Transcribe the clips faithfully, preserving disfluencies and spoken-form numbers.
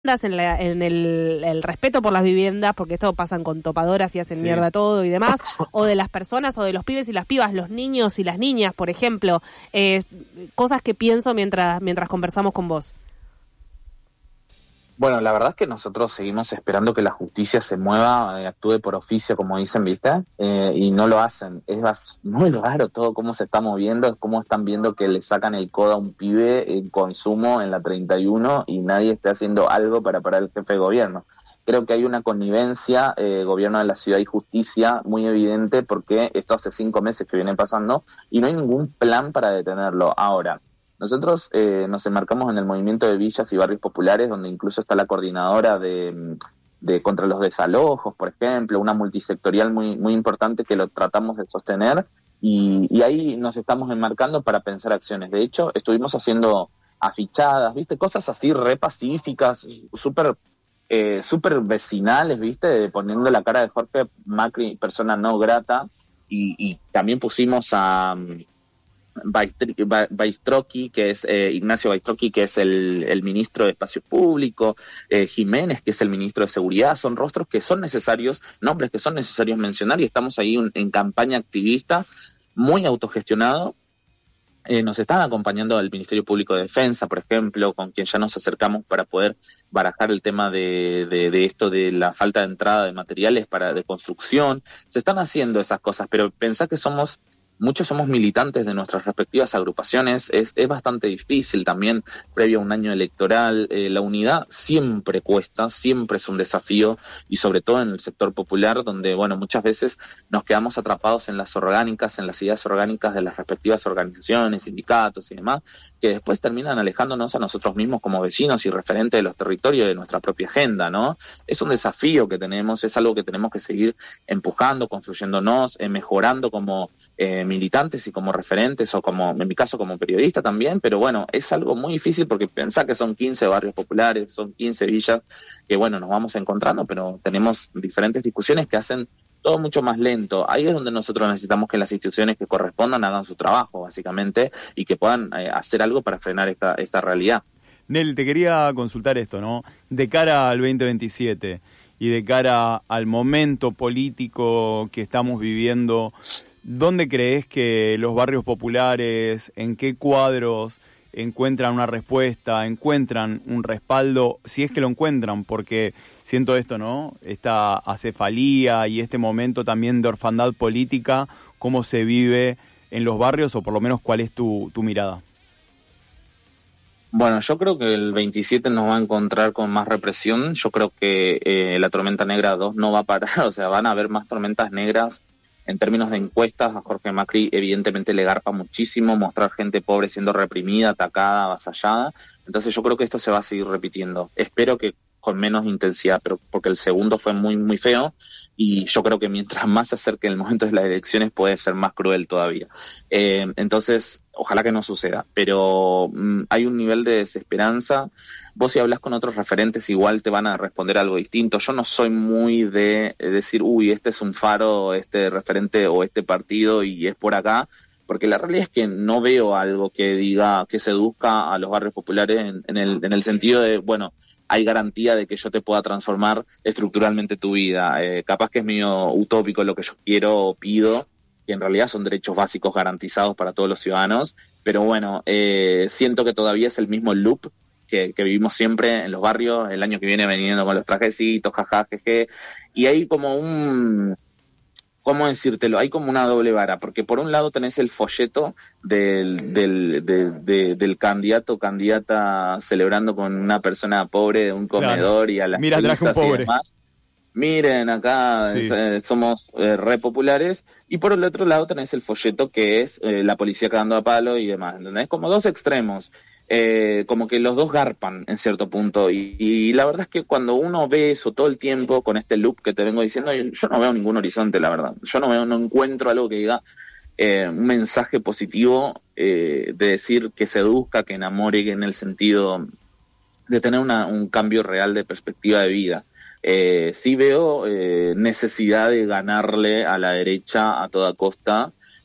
en, la, en el, el respeto por las viviendas, porque esto pasan con topadoras y hacen sí. mierda todo y demás, o de las personas o de los pibes y las pibas, los niños y las niñas, por ejemplo, eh, cosas que pienso mientras mientras conversamos con vos. Bueno, la verdad es que nosotros seguimos esperando que la justicia se mueva, eh, actúe por oficio, como dicen, ¿viste? Eh, y no lo hacen. Es muy raro todo cómo se está moviendo, cómo están viendo que le sacan el codo a un pibe en consumo en la treinta y uno y nadie está haciendo algo para parar el jefe de gobierno. Creo que hay una connivencia, eh, gobierno de la ciudad y justicia, muy evidente, porque esto hace cinco meses que viene pasando y no hay ningún plan para detenerlo. Ahora, nosotros eh, nos enmarcamos en el movimiento de villas y barrios populares, donde incluso está la coordinadora de, de contra los desalojos, por ejemplo, una multisectorial muy muy importante que lo tratamos de sostener, y, y ahí nos estamos enmarcando para pensar acciones. De hecho, estuvimos haciendo afichadas, ¿viste? Cosas así re pacíficas, súper eh, súper vecinales, ¿viste? Poniendo la cara de Jorge Macri, persona no grata, y, y también pusimos a... Baistrocchi, que es eh, Ignacio Baistrocchi, que es el, el ministro de Espacio Público, eh, Jiménez, que es el ministro de Seguridad. Son rostros que son necesarios, nombres que son necesarios mencionar, y estamos ahí un, en campaña activista, muy autogestionado. Eh, nos están acompañando el Ministerio Público de Defensa, por ejemplo, con quien ya nos acercamos para poder barajar el tema de, de, de esto de la falta de entrada de materiales para de construcción. Se están haciendo esas cosas, pero pensá que somos Muchos somos militantes de nuestras respectivas agrupaciones, es, es bastante difícil también, previo a un año electoral. Eh, la unidad siempre cuesta, siempre es un desafío, y sobre todo en el sector popular, donde, bueno, muchas veces nos quedamos atrapados en las orgánicas, en las ideas orgánicas de las respectivas organizaciones, sindicatos y demás, que después terminan alejándonos a nosotros mismos como vecinos y referentes de los territorios de nuestra propia agenda, ¿no? Es un desafío que tenemos, es algo que tenemos que seguir empujando, construyéndonos, eh, mejorando como eh, militantes y como referentes, o como, en mi caso, como periodista también, pero bueno, es algo muy difícil porque pensá que son quince barrios populares, son quince villas, que bueno, nos vamos encontrando, pero tenemos diferentes discusiones que hacen todo mucho más lento. Ahí es donde nosotros necesitamos que las instituciones que correspondan hagan su trabajo, básicamente, y que puedan eh, hacer algo para frenar esta, esta realidad. Nel, te quería consultar esto, ¿no? De cara al veinte veintisiete y de cara al momento político que estamos viviendo, ¿dónde crees que los barrios populares, en qué cuadros encuentran una respuesta, encuentran un respaldo, si es que lo encuentran? Porque siento esto, ¿no? Esta acefalía y este momento también de orfandad política, ¿cómo se vive en los barrios, o por lo menos cuál es tu, tu mirada? Bueno, yo creo que el veintisiete nos va a encontrar con más represión. Yo creo que eh, la tormenta negra dos no va a parar, o sea, van a haber más tormentas negras. En términos de encuestas, a Jorge Macri evidentemente le garpa muchísimo mostrar gente pobre siendo reprimida, atacada, avasallada. Entonces yo creo que esto se va a seguir repitiendo. Espero que con menos intensidad, pero porque el segundo fue muy muy feo, y yo creo que mientras más se acerque el momento de las elecciones puede ser más cruel todavía. Eh, entonces, ojalá que no suceda, pero mmm, hay un nivel de desesperanza. Vos, si hablas con otros referentes, igual te van a responder algo distinto. Yo no soy muy de decir, uy, este es un faro, este referente o este partido y es por acá, porque la realidad es que no veo algo que diga, que seduzca a los barrios populares en, en, el, en el sentido de, bueno, hay garantía de que yo te pueda transformar estructuralmente tu vida. Eh, capaz que es medio utópico lo que yo quiero o pido, que en realidad son derechos básicos garantizados para todos los ciudadanos, pero bueno, eh, siento que todavía es el mismo loop que, que vivimos siempre en los barrios. El año que viene veniendo con los trajecitos, jaja, jeje, y hay como un... ¿Cómo decírtelo? Hay como una doble vara, porque por un lado tenés el folleto del del, de, de, del candidato o candidata celebrando con una persona pobre de un comedor, claro, y a las mira, prisas y demás. Miren, acá sí. eh, somos eh, re populares. Y por el otro lado tenés el folleto que es eh, la policía cagando a palo y demás, ¿entendés? Como dos extremos. Eh, como que los dos garpan en cierto punto, y, y la verdad es que cuando uno ve eso todo el tiempo con este loop que te vengo diciendo, yo no veo ningún horizonte, la verdad. Yo no veo, no encuentro algo que diga eh, un mensaje positivo, eh, de decir que seduzca, que enamore, en el sentido de tener una, un cambio real de perspectiva de vida. Eh, sí veo eh, necesidad de ganarle a la derecha a toda costa,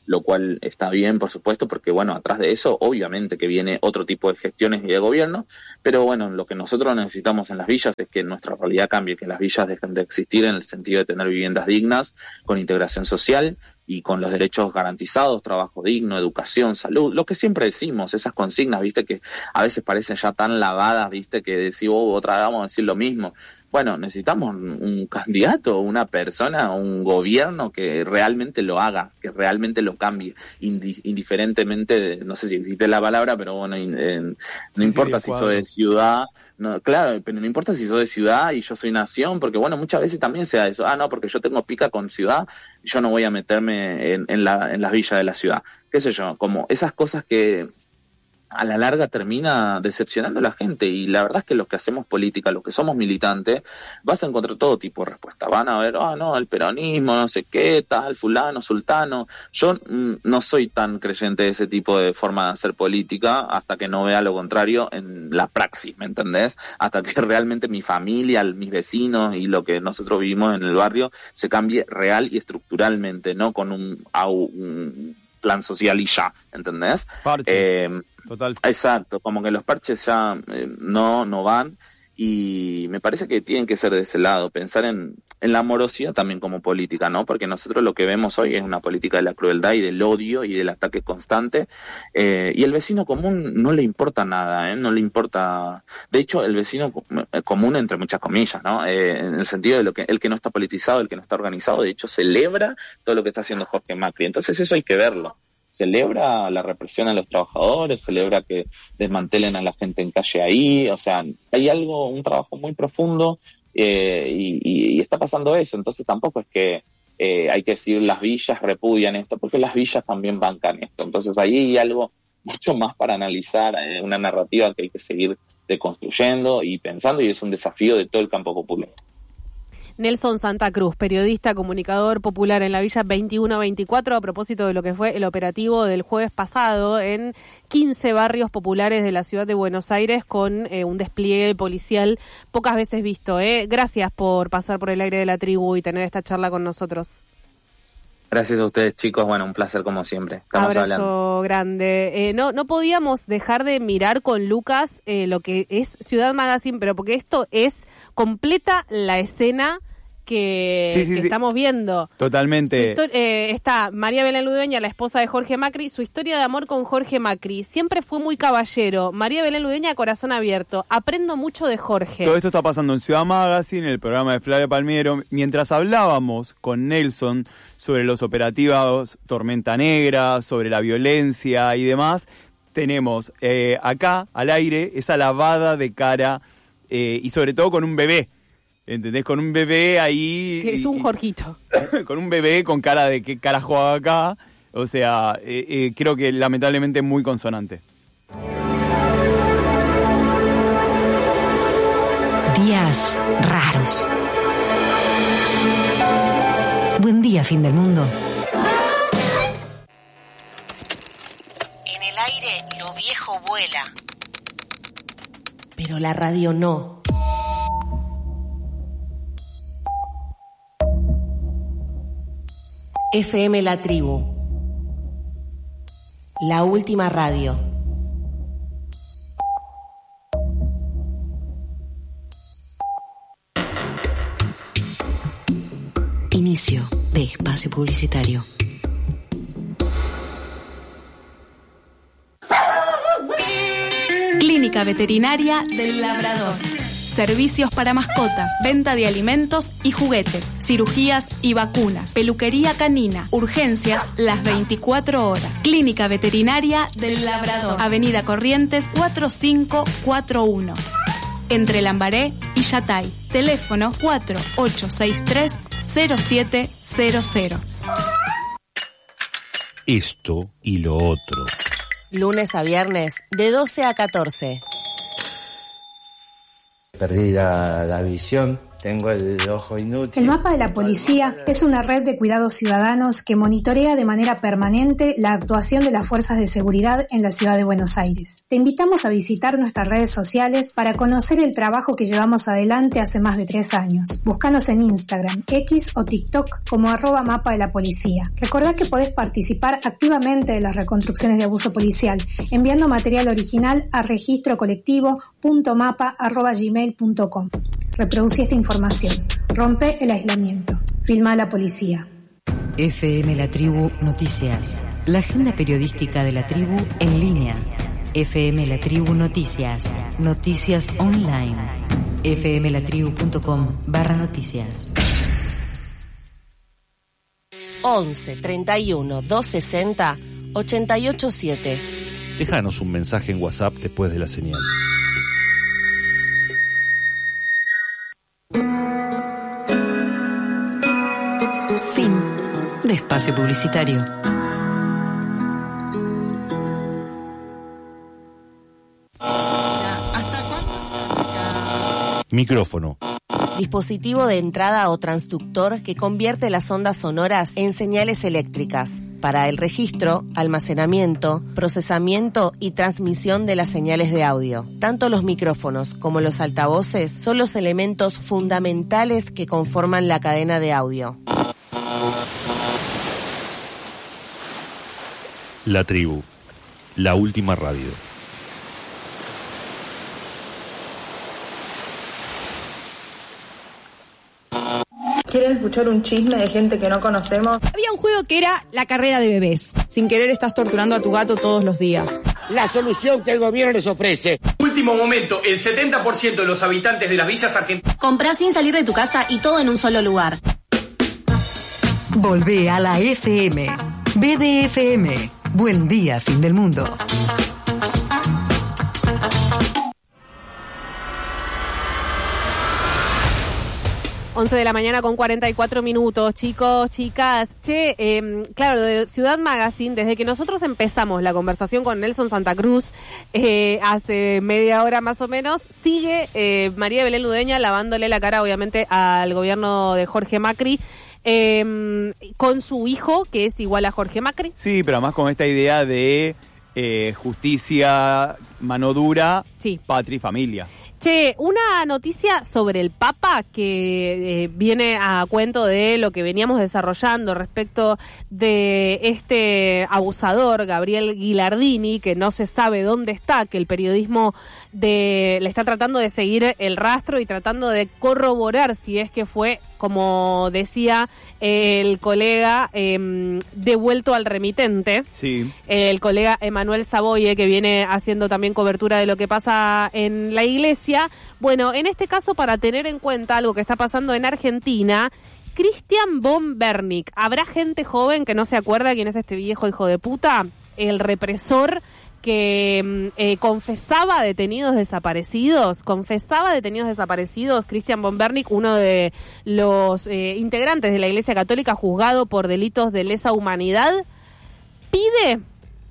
lo cual está bien, por supuesto, porque bueno, atrás de eso obviamente que viene otro tipo de gestiones y de gobierno, pero bueno, lo que nosotros necesitamos en las villas es que nuestra realidad cambie, que las villas dejen de existir en el sentido de tener viviendas dignas, con integración social y con los derechos garantizados, trabajo digno, educación, salud, lo que siempre decimos, esas consignas, viste, que a veces parecen ya tan lavadas, viste, que decimos, oh, otra vez vamos a decir lo mismo. Bueno, necesitamos un candidato, una persona, un gobierno que realmente lo haga, que realmente lo cambie, indi- indiferentemente, de, no sé si existe la palabra, pero bueno, in, eh, no sí, importa sí, si sos de ciudad, no, claro, pero no importa si sos de ciudad y yo soy nación, porque bueno, muchas veces también se da eso, ah, no, porque yo tengo pica con ciudad, yo no voy a meterme en, en, la, en las villas de la ciudad, qué sé yo, como esas cosas que a la larga termina decepcionando a la gente, y la verdad es que los que hacemos política, los que somos militantes, vas a encontrar todo tipo de respuestas. Van a ver, ah, no, el peronismo, no sé qué, tal, fulano, sultano. Yo mm, no soy tan creyente de ese tipo de forma de hacer política hasta que no vea lo contrario en la praxis, ¿me entendés? Hasta que realmente mi familia, mis vecinos y lo que nosotros vivimos en el barrio se cambie real y estructuralmente, no con un, un plan social y ya, ¿entendés? Eh, Total. Exacto, como que los parches ya eh, no no van, y me parece que tienen que ser de ese lado, pensar en, en la amorosidad también como política, ¿no? Porque nosotros lo que vemos hoy es una política de la crueldad y del odio y del ataque constante, eh, y el vecino común no le importa nada, ¿eh? No le importa, de hecho el vecino común entre muchas comillas, ¿no? Eh, en el sentido de lo que el que no está politizado, el que no está organizado, de hecho celebra todo lo que está haciendo Jorge Macri, entonces eso hay que verlo. Celebra la represión a los trabajadores, celebra que desmantelen a la gente en calle ahí, o sea, hay algo, un trabajo muy profundo eh, y, y, y está pasando eso, entonces tampoco es que eh, hay que decir las villas repudian esto, porque las villas también bancan esto, entonces ahí hay algo mucho más para analizar, eh, una narrativa que hay que seguir deconstruyendo y pensando, y es un desafío de todo el campo popular. Nelson Santa Cruz, periodista, comunicador popular en la Villa veintiuno veinticuatro, a propósito de lo que fue el operativo del jueves pasado en quince barrios populares de la ciudad de Buenos Aires con eh, un despliegue policial pocas veces visto. ¿eh? Gracias por pasar por el aire de la tribu y tener esta charla con nosotros. Gracias a ustedes, chicos. Bueno, un placer como siempre. Estamos Abrazo hablando. grande. Eh, no, no podíamos dejar de mirar con Lucas eh, lo que es Ciudad Magazine, pero porque esto es completa la escena que, sí, sí, que sí. estamos viendo. Totalmente. Histo- eh, está María Belén Ludueña, la esposa de Jorge Macri, su historia de amor con Jorge Macri. Siempre fue muy caballero. María Belén Ludueña, corazón abierto. Aprendo mucho de Jorge. Todo esto está pasando en Ciudad Magazine, el programa de Flavia Palmiero. Mientras hablábamos con Nelson sobre los operativos Tormenta Negra, sobre la violencia y demás, tenemos eh, acá, al aire, esa lavada de cara eh, y sobre todo con un bebé. ¿Entendés? Con un bebé ahí... Que es un Jorgito. Con un bebé con cara de qué carajo haga acá. O sea, eh, eh, creo que lamentablemente muy consonante. Días raros. Buen día, fin del mundo. En el aire lo viejo vuela. Pero la radio no. F M La Tribu. La última radio. Inicio de espacio publicitario. Clínica Veterinaria del Labrador. Servicios para mascotas, venta de alimentos y juguetes, cirugías y vacunas, peluquería canina, urgencias las veinticuatro horas. Clínica Veterinaria del Labrador, Avenida Corrientes cuatro cinco cuatro uno, entre Lambaré y Yatay. Teléfono cuatro ocho seis tres cero siete cero cero. Esto y lo otro. Lunes a viernes, de doce a catorce. Perdí la, la visión, Tengo el ojo inútil. El mapa de la policía es una red de cuidados ciudadanos que monitorea de manera permanente la actuación de las fuerzas de seguridad en la ciudad de Buenos Aires. Te invitamos a visitar nuestras redes sociales para conocer el trabajo que llevamos adelante hace más de tres años. Búscanos en Instagram, X o TikTok como arroba mapa de la policía. Recordá que podés participar activamente de las reconstrucciones de abuso policial enviando material original a registro colectivo punto mapa arroba gmail punto com. Reproducí esta información. Rompe el aislamiento. Filma a la policía. F M La Tribu Noticias. La agenda periodística de la tribu en línea. F M La Tribu Noticias. Noticias online. fmlatribu punto com barra noticias. once, treinta y uno, doscientos sesenta, ochenta y ocho siete. Déjanos un mensaje en WhatsApp después de la señal. Fin de espacio publicitario. Micrófono. Dispositivo de entrada o transductor que convierte las ondas sonoras en señales eléctricas para el registro, almacenamiento, procesamiento y transmisión de las señales de audio. Tanto los micrófonos como los altavoces son los elementos fundamentales que conforman la cadena de audio. La Tribu, la última radio. ¿Quieren escuchar un chisme de gente que no conocemos? Había un juego que era la carrera de bebés. Sin querer estás torturando a tu gato todos los días. La solución que el gobierno les ofrece. Último momento, el setenta por ciento de los habitantes de las villas argentinas. Comprá sin salir de tu casa y todo en un solo lugar. Volvé a la F M. B D F M. Buen día, fin del mundo. once de la mañana con cuarenta y cuatro minutos, chicos, chicas. Che, eh, claro, lo de Ciudad Magazine, desde que nosotros empezamos la conversación con Nelson Santa Cruz, eh, hace media hora más o menos, sigue eh, María Belén Ludeña lavándole la cara, obviamente, al gobierno de Jorge Macri, eh, con su hijo, que es igual a Jorge Macri. Sí, pero además con esta idea de eh, justicia, mano dura, sí. Patria y familia. Che, una noticia sobre el Papa que eh, viene a cuento de lo que veníamos desarrollando respecto de este abusador, Gabriel Gilardini, que no se sabe dónde está, que el periodismo de le está tratando de seguir el rastro y tratando de corroborar si es que fue, como decía el colega, eh, devuelto al remitente. Sí. El colega Emanuel Saboye, que viene haciendo también cobertura de lo que pasa en la iglesia. Bueno, en este caso, para tener en cuenta algo que está pasando en Argentina, Christian von Bernick. ¿Habrá gente joven que no se acuerda quién es este viejo hijo de puta? El represor que eh, confesaba detenidos desaparecidos, confesaba detenidos desaparecidos, Christian von Bernick, uno de los eh, integrantes de la Iglesia Católica juzgado por delitos de lesa humanidad, pide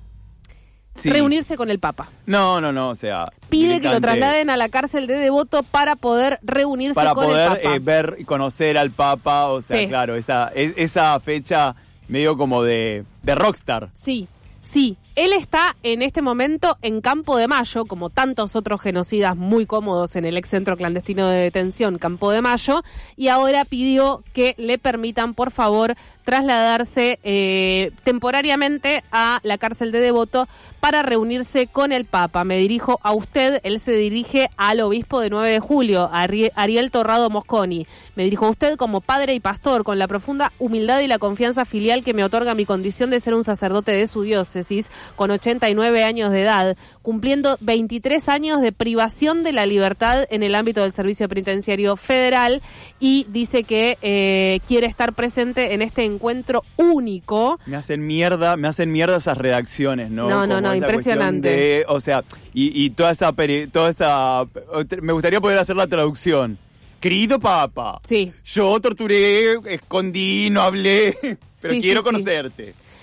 sí. reunirse con el Papa. No, no, no, o sea... Pide militante, que lo trasladen a la cárcel de Devoto para poder reunirse para con poder, el Papa. Para eh, poder ver y conocer al Papa, o sea, sí. claro, esa, esa fecha medio como de, de rockstar. Sí, sí. Él está en este momento en Campo de Mayo, como tantos otros genocidas muy cómodos en el ex centro clandestino de detención Campo de Mayo, y ahora pidió que le permitan, por favor, trasladarse eh, temporariamente a la cárcel de Devoto para reunirse con el Papa. Me dirijo a usted, él se dirige al obispo de nueve de julio, Ari- Ariel Torrado Mosconi. Me dirijo a usted como padre y pastor, con la profunda humildad y la confianza filial que me otorga mi condición de ser un sacerdote de su diócesis, con ochenta y nueve años de edad, cumpliendo veintitrés años de privación de la libertad en el ámbito del Servicio Penitenciario Federal, y dice que eh, quiere estar presente en este encuentro único. Me hacen mierda, me hacen mierda esas redacciones, ¿no? No, no, Como no, impresionante. De, o sea, y, y toda esa, peri, toda esa, me gustaría poder hacer la traducción. Querido Papa, sí. yo torturé, escondí, no hablé, pero sí, quiero sí, conocerte. Sí.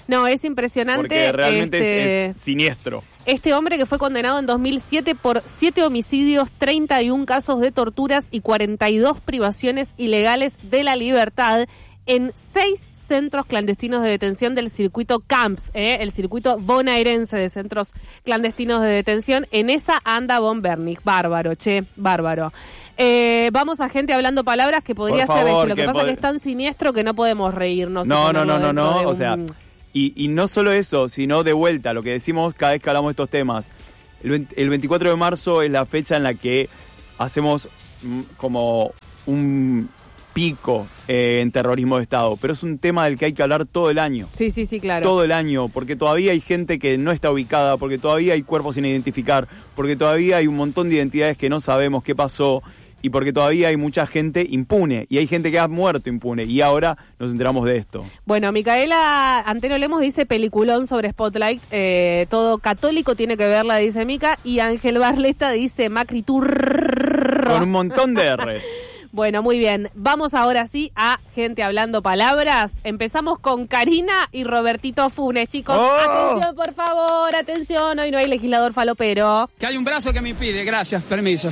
No, es impresionante. Porque realmente este... es, es siniestro. Este hombre que fue condenado en dos mil siete por siete homicidios, treinta y un casos de torturas y cuarenta y dos privaciones ilegales de la libertad en seis centros clandestinos de detención del circuito Camps, ¿eh? el circuito bonaerense de centros clandestinos de detención. En esa anda Von Bernig. Bárbaro, che, bárbaro. Eh, vamos a gente hablando palabras que podría Por ser favor, este. Lo que, que pasa pod- es que es tan siniestro que no podemos reírnos. No, no, no, no, no, un... o sea... Y, y no solo eso, sino de vuelta, lo que decimos cada vez que hablamos de estos temas. El, veinte, el veinticuatro de marzo es la fecha en la que hacemos mm, como un pico eh, en terrorismo de Estado, pero es un tema del que hay que hablar todo el año. Sí, sí, sí, claro. Todo el año, porque todavía hay gente que no está ubicada, porque todavía hay cuerpos sin identificar, porque todavía hay un montón de identidades que no sabemos qué pasó, y porque todavía hay mucha gente impune, y hay gente que ha muerto impune, y ahora nos enteramos de esto. Bueno, Micaela Antero Lemos dice peliculón sobre Spotlight, eh, todo católico tiene que verla, dice Mica, y Ángel Barleta dice Macri Turro. Con un montón de R. Bueno, muy bien. Vamos ahora sí a gente hablando palabras. Empezamos con Karina y Robertito Funes, chicos. ¡Oh! Atención, por favor, atención. Hoy no hay legislador falopero. Que hay un brazo que me impide, gracias, permiso.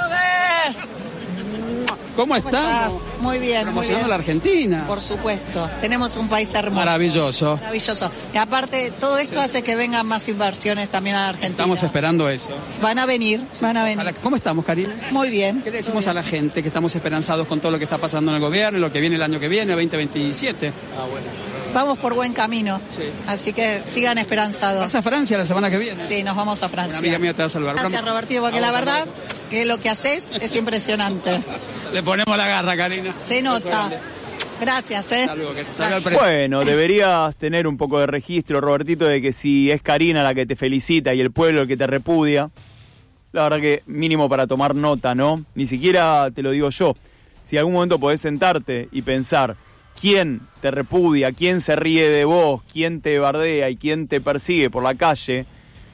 ¿Cómo estás? Muy bien, muy bien. Promocionando la Argentina. Por supuesto. Tenemos un país hermoso. Maravilloso. Maravilloso. Y aparte, todo esto hace que vengan más inversiones también a la Argentina. Estamos esperando eso. Van a venir, van a venir. ¿Cómo estamos, Karina? Muy bien. ¿Qué le decimos a la gente que estamos esperanzados con todo lo que está pasando en el gobierno y lo que viene el año que viene, veinte veintisiete? Ah, bueno. Vamos por buen camino. Sí. Así que sigan esperanzados. ¿Vas a Francia la semana que viene? Sí, nos vamos a Francia. Una amiga mía te va a saludar. Gracias, Robertito, porque la verdad que lo que haces es impresionante. Le ponemos la garra, Karina. Se nota. Gracias, ¿eh? Gracias. Bueno, deberías tener un poco de registro, Robertito, de que si es Karina la que te felicita y el pueblo el que te repudia, la verdad que mínimo para tomar nota, ¿no? Ni siquiera te lo digo yo. Si en algún momento podés sentarte y pensar quién te repudia, quién se ríe de vos, quién te bardea y quién te persigue por la calle,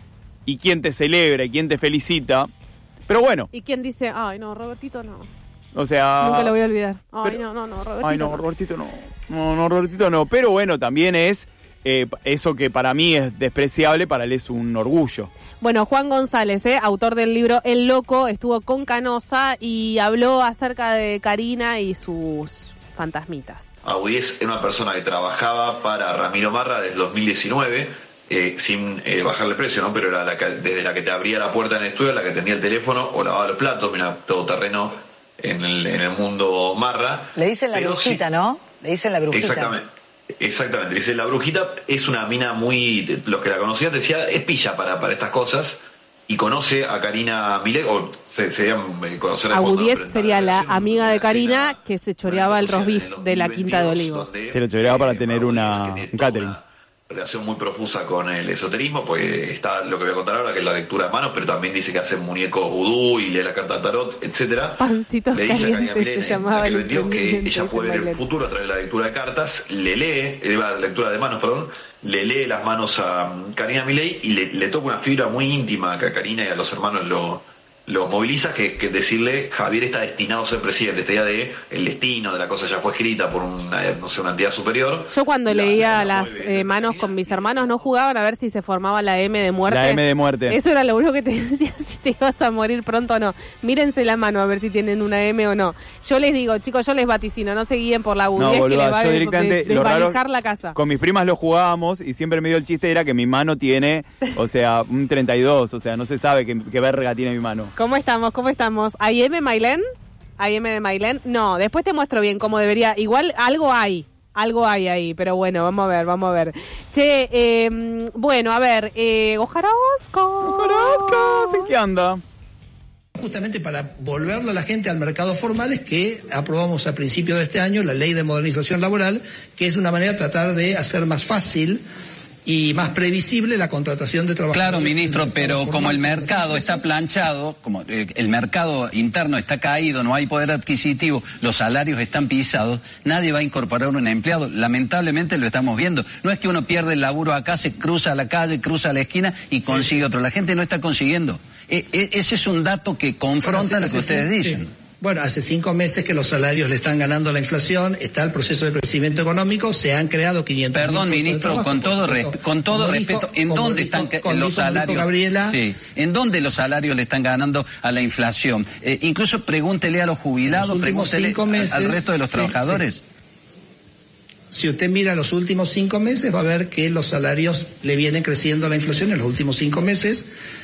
y quién te celebra y quién te felicita, pero bueno. ¿Y quién dice, ay no, Robertito no? O sea... Nunca lo voy a olvidar. Ay, pero, no, no, no, Robertito Ay, no, no. Robertito no. No, no, Robertito no. Pero bueno, también es eh, eso que para mí es despreciable, para él es un orgullo. Bueno, Juan González, eh, autor del libro El Loco, estuvo con Canosa y habló acerca de Karina y sus fantasmitas. Agudíez era una persona que trabajaba para Ramiro Marra desde dos mil diecinueve, eh, sin eh, bajarle precio, ¿no? Pero era la que, desde la que te abría la puerta en el estudio, la que tenía el teléfono o lavaba los platos, mira, todo terreno en el, en el mundo Marra. Le dicen la Pero brujita, sí, ¿no? Le dicen la brujita. Exactamente. Exactamente, le dicen la brujita, es una mina muy, los que la conocían decía, es pilla para, para estas cosas, y conoce a Karina Milei, o se serían eh, conocer a fondo, Agudíez ¿no? Pero sería la amiga de Karina que se choreaba el roast beef de la Quinta de Olivos. Se lo choreaba para tener una, un catering. Relación muy profusa con el esoterismo, pues está lo que voy a contar ahora, que es la lectura de manos, pero también dice que hace muñecos vudú y lee la carta de tarot, etcétera. Pancitos Le dice a Karina calientes Milei se llamaba en el aquel veintidós que emprendimiento, ella puede ver el futuro a través de la lectura de cartas, le lee, eh, la lectura de manos, perdón, le lee las manos a Karina Milei y le, le toca una fibra muy íntima que a Karina y a los hermanos lo, lo moviliza, que, que decirle Javier está destinado a ser presidente, esta idea de el destino de la cosa ya fue escrita por una, no sé, una entidad superior. Yo cuando La- leía la las mueve, eh, manos con mis hermanos no jugaban a ver si se formaba la M de muerte. La M de muerte. Eso era lo único que te decía, si te ibas a morir pronto o no. Mírense la mano a ver si tienen una M o no. Yo les digo, chicos, yo les vaticino, no se guíen por la No, agudez que boluda, les va a yo des- directamente, des- lo raro, desvalijar la casa. con mis primas lo jugábamos y siempre me dio el chiste era que mi mano tiene, o sea, un treinta y dos, o sea, no se sabe qué, qué verga tiene mi mano. ¿Cómo estamos? ¿Cómo estamos? ¿Hay M, Mailén? ¿Hay M de Mailén? No, después te muestro bien cómo debería. Igual algo hay. Algo hay ahí, pero bueno, vamos a ver, vamos a ver. Che, eh, bueno, a ver, eh, Ojarosco. Ojarosco, ¿en qué anda? Justamente para volverle a la gente al mercado formal es que aprobamos a principios de este año la Ley de Modernización Laboral, que es una manera de tratar de hacer más fácil y más previsible la contratación de trabajadores. Claro, ministro, pero como el mercado está planchado, como el mercado interno está caído, no hay poder adquisitivo, los salarios están pisados, nadie va a incorporar un empleado. Lamentablemente lo estamos viendo. No es que uno pierde el laburo acá, se cruza a la calle, cruza a la esquina y consigue otro. La gente no está consiguiendo. E- e- ese es un dato que confronta lo que ustedes dicen. Sí. Bueno, hace cinco meses que los salarios le están ganando la inflación, está el proceso de crecimiento económico, se han creado quinientos Perdón, mil ministro, trabajo, con todo, dijo, con todo respeto, dijo, ¿en dónde dijo, están con, los dijo, salarios? Gabriela, sí, ¿en dónde los salarios le están ganando a la inflación? Eh, incluso pregúntele a los jubilados, pregúntele meses, al resto de los sí, trabajadores. Sí. Si usted mira los últimos cinco meses, va a ver que los salarios le vienen creciendo a la inflación en los últimos cinco meses.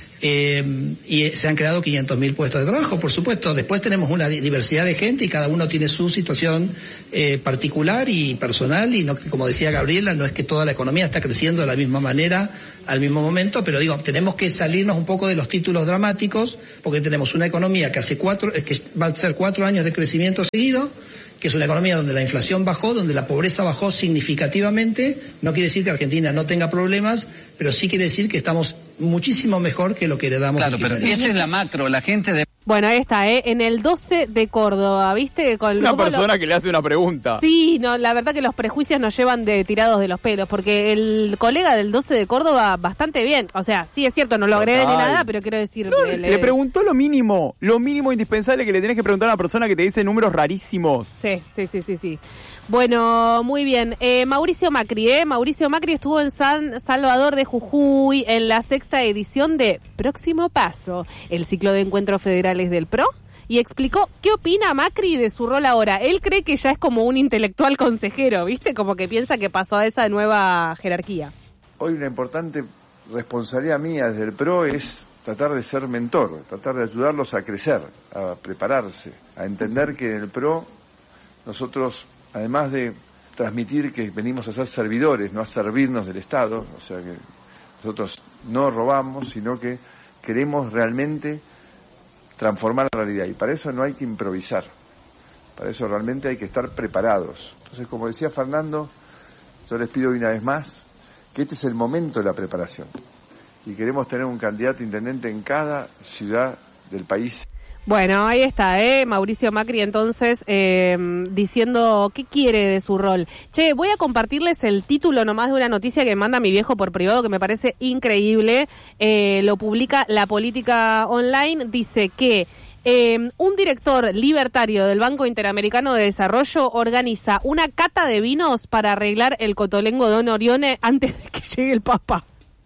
Eh, y se han creado quinientos mil puestos de trabajo, por supuesto. Después tenemos una diversidad de gente y cada uno tiene su situación eh, particular y personal, y no, como decía Gabriela, no es que toda la economía está creciendo de la misma manera al mismo momento, pero digo, tenemos que salirnos un poco de los títulos dramáticos, porque tenemos una economía que hace cuatro, que va a ser cuatro años de crecimiento seguido, que es una economía donde la inflación bajó, donde la pobreza bajó significativamente. No quiere decir que Argentina no tenga problemas, pero sí quiere decir que estamos muchísimo mejor que lo que heredamos. Claro, pero esa es la macro, la gente de... Bueno, ahí está, ¿eh? En el doce de Córdoba, ¿viste? Con una persona lo... que le hace una pregunta. Sí, no, la verdad que los prejuicios nos llevan de tirados de los pelos, porque el colega del doce de Córdoba, bastante bien. O sea, sí es cierto, no lo agrede ni nada, pero quiero decir... No, le, le preguntó lo mínimo, lo mínimo indispensable que le tenés que preguntar a una persona que te dice números rarísimos. Sí, sí, sí, sí, sí. Bueno, muy bien. Eh, Mauricio Macri, ¿eh? Mauricio Macri estuvo en San Salvador de Jujuy en la sexta edición de Próximo Paso, el ciclo de encuentros federales del P R O, y explicó qué opina Macri de su rol ahora. Él cree que ya es como un intelectual consejero, ¿viste? Como que piensa que pasó a esa nueva jerarquía. Hoy una importante responsabilidad mía desde el P R O es tratar de ser mentor, tratar de ayudarlos a crecer, a prepararse, a entender que en el P R O nosotros, además de transmitir que venimos a ser servidores, no a servirnos del Estado, o sea que nosotros no robamos, sino que queremos realmente transformar la realidad, y para eso no hay que improvisar, para eso realmente hay que estar preparados. Entonces, como decía Fernando, yo les pido una vez más que este es el momento de la preparación, y queremos tener un candidato intendente en cada ciudad del país. Bueno, ahí está, ¿eh? Mauricio Macri entonces eh, diciendo qué quiere de su rol. Che, voy a compartirles el título nomás de una noticia que me manda mi viejo por privado que me parece increíble. Eh, lo publica La Política Online. Dice que eh, un director libertario del Banco Interamericano de Desarrollo organiza una cata de vinos para arreglar el cotolengo Don Orione antes de que llegue el Papa.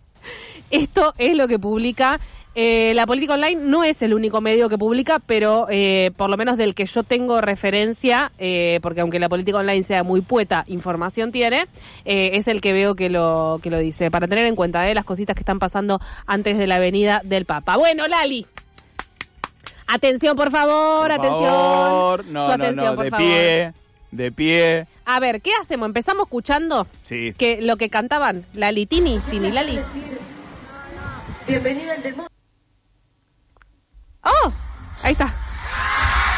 Esto es lo que publica eh, La Política Online. No es el único medio que publica, pero eh, por lo menos del que yo tengo referencia, eh, porque aunque La Política Online sea muy pueta, información tiene, eh, es el que veo que lo que lo dice, para tener en cuenta eh, las cositas que están pasando antes de la venida del Papa. Bueno, Lali, atención por favor, por atención. Favor. No, Su no, atención, no, por de favor. pie, de pie. A ver, ¿qué hacemos? ¿Empezamos escuchando? Sí. Que lo que cantaban, Lali, Tini, Tini, Lali. Bienvenida al demonio. ¡Oh! Ahí está.